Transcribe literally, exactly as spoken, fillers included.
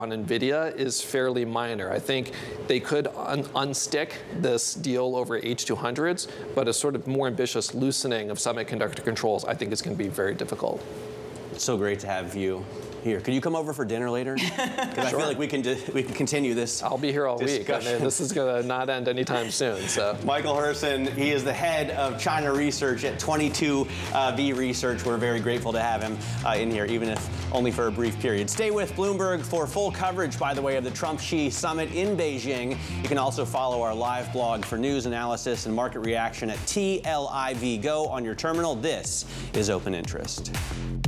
on NVIDIA is fairly minor. I think they could un unstick this deal over H two hundreds, but a sort of more ambitious loosening of semiconductor controls I think is going to be very difficult. It's so great to have you here. Could you come over for dinner later? Because Sure. I feel like we can we can continue this. I'll be here all discussion. week. I mean, this is going to not end anytime soon. So Michael Herson, he is the head of China research at twenty-two V Research. We're very grateful to have him uh, in here, even if only for a brief period. Stay with Bloomberg for full coverage, by the way, of the Trump-Xi summit in Beijing. You can also follow our live blog for news analysis and market reaction at T L I V Go on your terminal. This is Open Interest.